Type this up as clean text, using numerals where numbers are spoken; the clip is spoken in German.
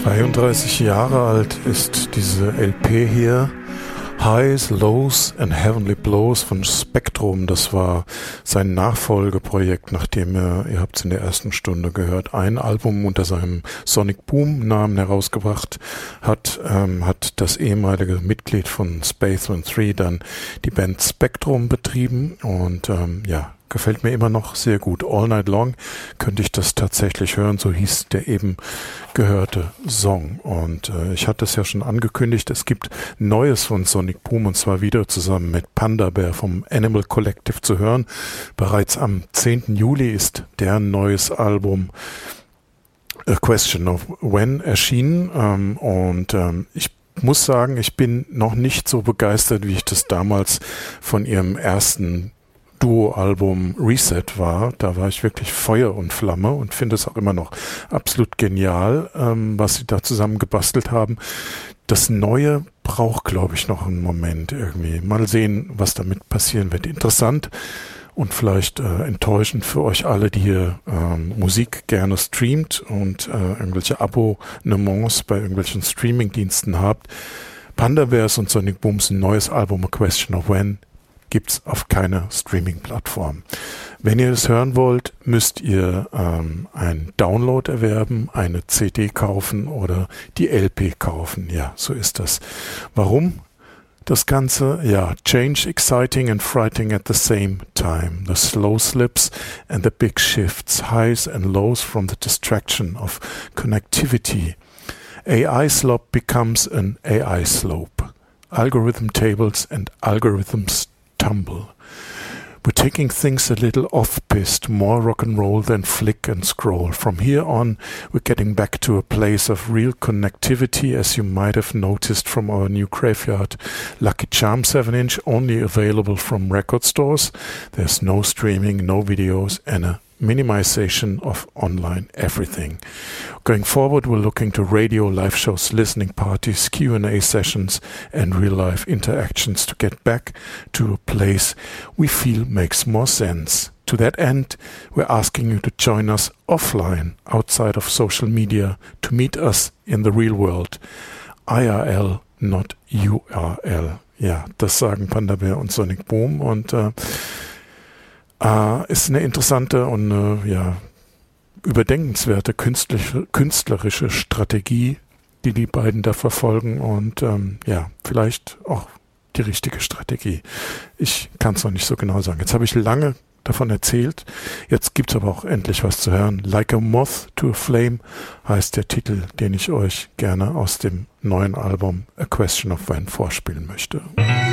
32 Jahre alt ist diese LP hier. Highs, Lows and Heavenly Blows von Spektrum. Das war sein Nachfolgeprojekt, nachdem ihr habt es in der ersten Stunde gehört, ein Album unter seinem Sonic Boom Namen herausgebracht hat, hat das ehemalige Mitglied von Spaceman 3 dann die Band Spektrum betrieben und gefällt mir immer noch sehr gut. All Night Long könnte ich das tatsächlich hören, so hieß der eben gehörte Song. Und ich hatte es ja schon angekündigt, es gibt Neues von Sonic Boom und zwar wieder zusammen mit Panda Bear vom Animal Collective zu hören. Bereits am 10. Juli ist deren neues Album A Question of When erschienen ich muss sagen, ich bin noch nicht so begeistert, wie ich das damals von ihrem ersten Duo-Album Reset war. Da war ich wirklich Feuer und Flamme und finde es auch immer noch absolut genial, was sie da zusammen gebastelt haben. Das Neue braucht, glaube ich, noch einen Moment irgendwie. Mal sehen, was damit passieren wird. Interessant und vielleicht enttäuschend für euch alle, die hier Musik gerne streamt und irgendwelche Abonnements bei irgendwelchen Streaming-Diensten habt. Panda Bears und Sonic Booms ein neues Album A Question of When gibt's auf keiner Streaming-Plattform. Wenn ihr es hören wollt, müsst ihr einen Download erwerben, eine CD kaufen oder die LP kaufen. Ja, so ist das. Warum? Das Ganze, change exciting and frightening at the same time. The slow slips and the big shifts, highs and lows from the distraction of connectivity. AI slop becomes an AI slope. Algorithm tables and algorithms tumble. We're taking things a little off-piste, more rock and roll than flick and scroll. From here on, we're getting back to a place of real connectivity, as you might have noticed from our new Graveyard Lucky Charm 7-inch, only available from record stores. There's no streaming, no videos, and a minimization of online everything. Going forward, we're looking to radio, live shows, listening parties, Q&A sessions, and real-life interactions to get back to a place we feel makes more sense. To that end, we're asking you to join us offline, outside of social media, to meet us in the real world. IRL, not URL. Ja, das sagen Panda Bear und Sonic Boom und ist eine interessante und überdenkenswerte künstlerische Strategie, die beiden da verfolgen und vielleicht auch die richtige Strategie. Ich kann es noch nicht so genau sagen. Jetzt habe ich lange davon erzählt, jetzt gibt es aber auch endlich was zu hören. Like a Moth to a Flame heißt der Titel, den ich euch gerne aus dem neuen Album A Question of When vorspielen möchte.